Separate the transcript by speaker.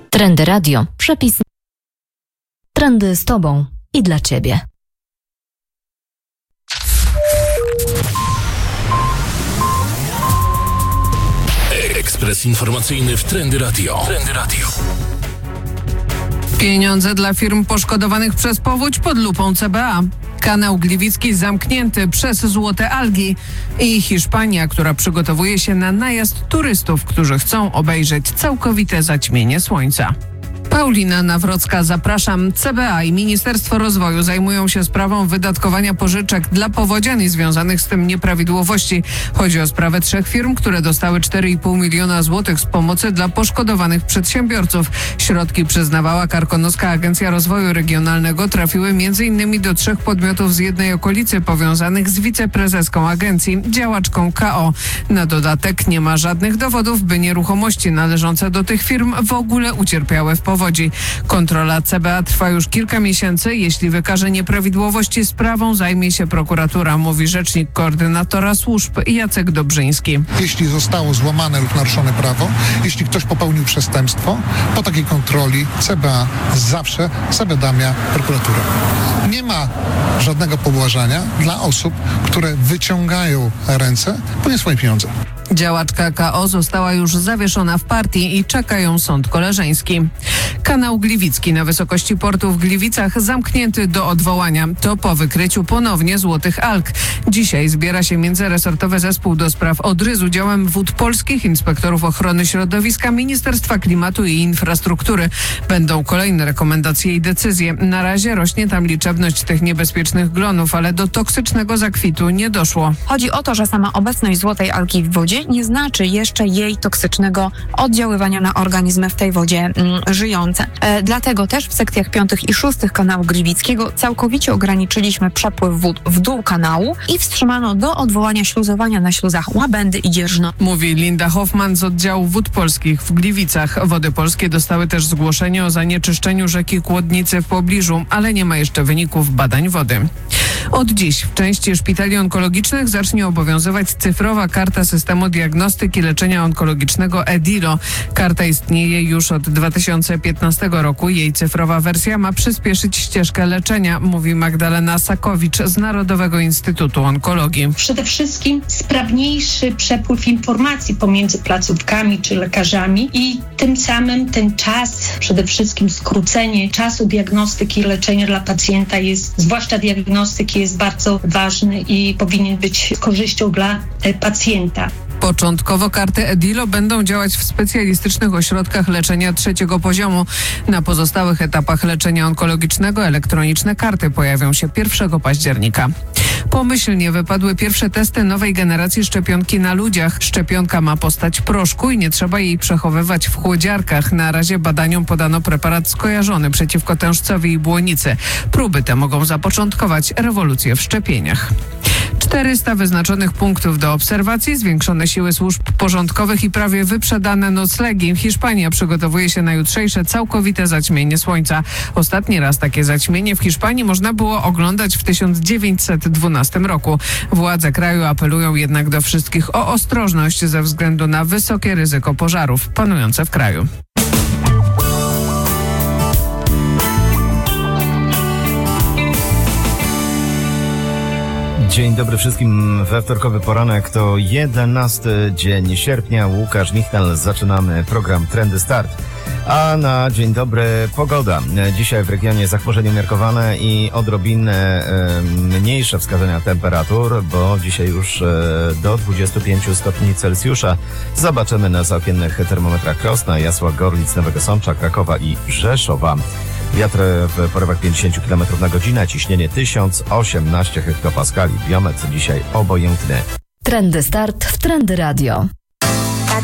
Speaker 1: Trendy Radio. Przepis. Trendy z Tobą i dla Ciebie.
Speaker 2: Ekspres informacyjny w Trendy Radio. Trendy Radio.
Speaker 3: Pieniądze dla firm poszkodowanych przez powódź pod lupą CBA. Kanał Gliwicki zamknięty przez złote algi. I Hiszpania, która przygotowuje się na najazd turystów, którzy chcą obejrzeć całkowite zaćmienie słońca. Paulina Nawrocka, zapraszam. CBA i Ministerstwo Rozwoju zajmują się sprawą wydatkowania pożyczek dla powodzian i związanych z tym nieprawidłowości. Chodzi o sprawę 3 firm, które dostały 4,5 miliona złotych z pomocy dla poszkodowanych przedsiębiorców. Środki przyznawała Karkonoska Agencja Rozwoju Regionalnego. Trafiły m.in. do 3 podmiotów z jednej okolicy powiązanych z wiceprezeską agencji, działaczką KO. Na dodatek nie ma żadnych dowodów, by nieruchomości należące do tych firm w ogóle ucierpiały w powodzi. Kontrola CBA trwa już kilka miesięcy. Jeśli wykaże nieprawidłowości, sprawą zajmie się prokuratura, mówi rzecznik koordynatora służb Jacek Dobrzyński.
Speaker 4: Jeśli zostało złamane lub naruszone prawo, jeśli ktoś popełnił przestępstwo, po takiej kontroli CBA zawsze zawiadamia prokuraturę. Nie ma żadnego pobłażania dla osób, które wyciągają ręce po nie swoje pieniądze.
Speaker 3: Działaczka KO została już zawieszona w partii i czeka ją sąd koleżeński. Kanał Gliwicki na wysokości portu w Gliwicach zamknięty do odwołania. To po wykryciu ponownie złotych alg. Dzisiaj zbiera się międzyresortowy zespół do spraw odry z udziałem Wód Polskich, inspektorów ochrony środowiska, Ministerstwa Klimatu i Infrastruktury. Będą kolejne rekomendacje i decyzje. Na razie rośnie tam liczebność tych niebezpiecznych glonów, ale do toksycznego zakwitu nie doszło.
Speaker 5: Chodzi o to, że sama obecność złotej algi w wodzie nie znaczy jeszcze jej toksycznego oddziaływania na organizmy w tej wodzie żyjące. Dlatego też w sekcjach 5. i 6. kanału Gliwickiego całkowicie ograniczyliśmy przepływ wód w dół kanału i wstrzymano do odwołania śluzowania na śluzach Łabędy i Dzierżno.
Speaker 3: Mówi Linda Hoffman z oddziału Wód Polskich w Gliwicach. Wody Polskie dostały też zgłoszenie o zanieczyszczeniu rzeki Kłodnicy w pobliżu, ale nie ma jeszcze wyników badań wody. Od dziś w części szpitali onkologicznych zacznie obowiązywać cyfrowa karta systemu diagnostyki leczenia onkologicznego EDILO. Karta istnieje już od 2015 roku. Jej cyfrowa wersja ma przyspieszyć ścieżkę leczenia, mówi Magdalena Sakowicz z Narodowego Instytutu Onkologii.
Speaker 6: Przede wszystkim sprawniejszy przepływ informacji pomiędzy placówkami czy lekarzami i tym samym ten czas, przede wszystkim skrócenie czasu diagnostyki i leczenia dla pacjenta jest, zwłaszcza diagnostyki, jest bardzo ważny i powinien być z korzyścią dla pacjenta.
Speaker 3: Początkowo karty EDILO będą działać w specjalistycznych ośrodkach leczenia 3. poziomu. Na pozostałych etapach leczenia onkologicznego elektroniczne karty pojawią się 1 października. Pomyślnie wypadły pierwsze testy nowej generacji szczepionki na ludziach. Szczepionka ma postać proszku i nie trzeba jej przechowywać w chłodziarkach. Na razie badaniom podano preparat skojarzony przeciwko tężcowi i błonicy. Próby te mogą zapoczątkować rewolucję w szczepieniach. 400 wyznaczonych punktów do obserwacji, zwiększone siły służb porządkowych i prawie wyprzedane noclegi. Hiszpania przygotowuje się na jutrzejsze całkowite zaćmienie słońca. Ostatni raz takie zaćmienie w Hiszpanii można było oglądać w 1912 roku. Władze kraju apelują jednak do wszystkich o ostrożność ze względu na wysokie ryzyko pożarów panujące w kraju.
Speaker 7: Dzień dobry wszystkim. We wtorkowy poranek to 11 dzień sierpnia. Łukasz Michal. Zaczynamy program Trendy Start. A na dzień dobry pogoda. Dzisiaj w regionie zachmurzenie umiarkowane i odrobinę mniejsze wskazania temperatur, bo dzisiaj już do 25 stopni Celsjusza. Zobaczymy na zaokiennych termometrach Krosna, Jasła, Gorlic, Nowego Sącza, Krakowa i Rzeszowa. Wiatr w porywach 50 km na godzinę, ciśnienie 1018 hektopaskali. Biometr dzisiaj obojętny.
Speaker 1: Trendy Start w Trendy Radio.